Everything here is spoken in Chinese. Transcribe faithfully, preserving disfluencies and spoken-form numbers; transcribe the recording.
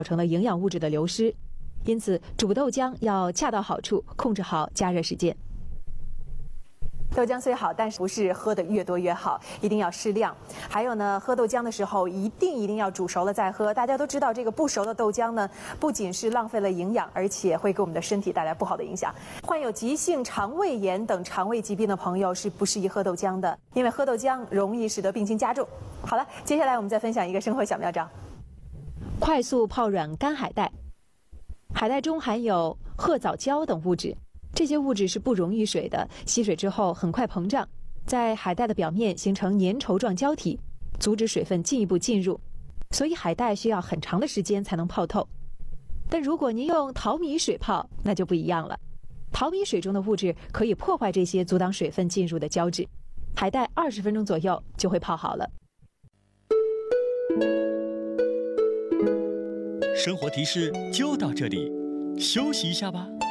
成了营养物质的流失。因此，煮豆浆要恰到好处，控制好加热时间。豆浆虽好，但是不是喝的越多越好，一定要适量。还有呢，喝豆浆的时候一定一定要煮熟了再喝。大家都知道，这个不熟的豆浆呢，不仅是浪费了营养，而且会给我们的身体带来不好的影响。患有急性肠胃炎等肠胃疾病的朋友是不适宜喝豆浆的，因为喝豆浆容易使得病情加重。好了，接下来我们再分享一个生活小妙招：快速泡软干海带。海带中含有褐藻胶等物质，这些物质是不溶于水的，吸水之后很快膨胀，在海带的表面形成粘稠状胶体，阻止水分进一步进入，所以海带需要很长的时间才能泡透。但如果您用淘米水泡，那就不一样了。淘米水中的物质可以破坏这些阻挡水分进入的胶质，海带二十分钟左右就会泡好了。 生活提示就到这里，休息一下吧。